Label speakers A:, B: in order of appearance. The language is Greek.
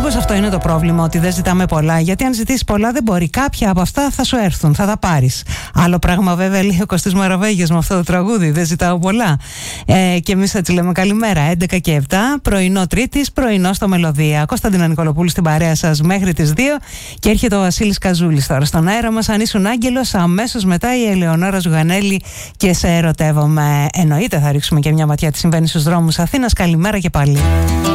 A: Μήπως αυτό είναι το πρόβλημα, ότι δεν ζητάμε πολλά? Γιατί αν ζητήσεις πολλά δεν μπορεί. Κάποια από αυτά θα σου έρθουν, θα τα πάρεις. Άλλο πράγμα βέβαια λέει ο Κωστής Μαραβέγιος με αυτό το τραγούδι, δεν ζητάω πολλά. Και εμείς θα τη λέμε καλημέρα. 11 και 7, πρωινό Τρίτης, πρωινό στο Μελωδία. Κωνσταντίνα Νικολοπούλου στην παρέα σας μέχρι τις 2 και έρχεται ο Βασίλης Καζούλης τώρα στον αέρα μας. Αν ήσουν άγγελος, αμέσως μετά η Ελεονόρα Ζουγανέλη και σε ερωτεύομαι. Εννοείται θα ρίξουμε και μια ματιά τι συμβαίνει στους δρόμους Αθήνας. Καλημέρα και πάλι.